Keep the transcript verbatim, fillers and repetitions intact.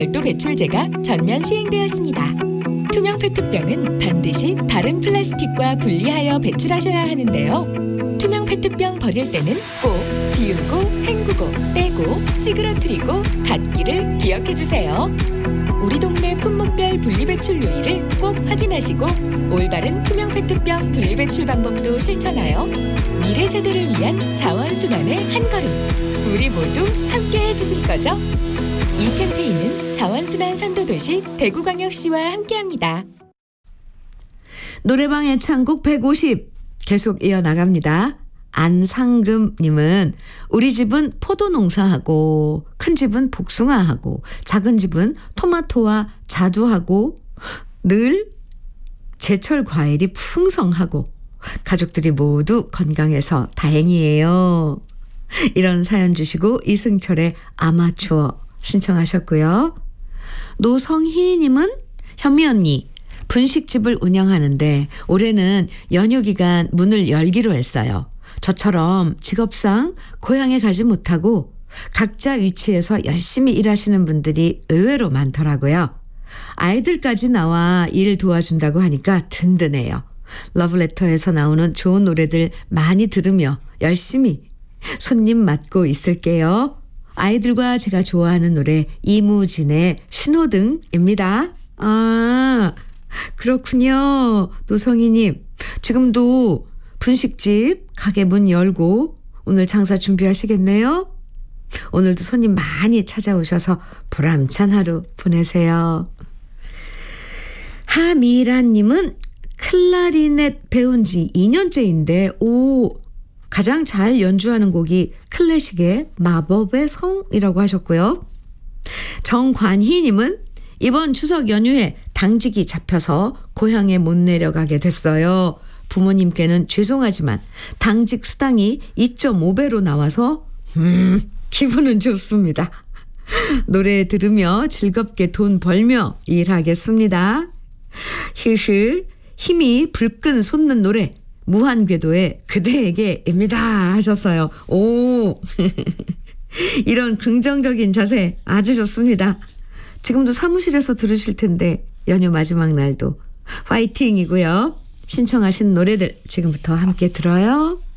별도 배출제가 전면 시행되었습니다. 투명 페트병은 반드시 다른 플라스틱과 분리하여 배출하셔야 하는데요. 투명 페트병 버릴 때는 꼭 비우고 헹구고 떼고 찌그러뜨리고 닫기를 기억해주세요. 우리 동네 품목별 분리배출 요일을 꼭 확인하시고 올바른 투명 페트병 분리배출 방법도 실천하여 미래 세대를 위한 자원순환의 한 걸음, 우리 모두 함께 해주실 거죠? 이 캠페인은 자원순환 선도도시 대구광역시와 함께합니다. 노래방 애창곡 백오십 계속 이어나갑니다. 안상금님은 우리 집은 포도 농사하고 큰 집은 복숭아하고 작은 집은 토마토와 자두하고 늘 제철 과일이 풍성하고 가족들이 모두 건강해서 다행이에요. 이런 사연 주시고 이승철의 아마추어 신청하셨고요. 노성희님은 현미 언니 분식집을 운영하는데 올해는 연휴 기간 문을 열기로 했어요. 저처럼 직업상 고향에 가지 못하고 각자 위치에서 열심히 일하시는 분들이 의외로 많더라고요. 아이들까지 나와 일 도와준다고 하니까 든든해요. 러브레터에서 나오는 좋은 노래들 많이 들으며 열심히 손님 맡고 있을게요. 아이들과 제가 좋아하는 노래 이무진의 신호등입니다. 아, 그렇군요. 노성희님, 지금도 분식집 가게 문 열고 오늘 장사 준비하시겠네요. 오늘도 손님 많이 찾아오셔서 보람찬 하루 보내세요. 하미라님은 클라리넷 배운 지 이 년째인데 오 가장 잘 연주하는 곡이 클래식의 마법의 성이라고 하셨고요. 정관희님은 이번 추석 연휴에 당직이 잡혀서 고향에 못 내려가게 됐어요. 부모님께는 죄송하지만 당직 수당이 이 점 오 배로 나와서 음, 기분은 좋습니다. 노래 들으며 즐겁게 돈 벌며 일하겠습니다. 흐흐 힘이 불끈 솟는 노래 무한궤도의 그대에게입니다 하셨어요. 오 이런 긍정적인 자세 아주 좋습니다. 지금도 사무실에서 들으실 텐데 연휴 마지막 날도 화이팅이고요. 신청하신 노래들 지금부터 함께 들어요.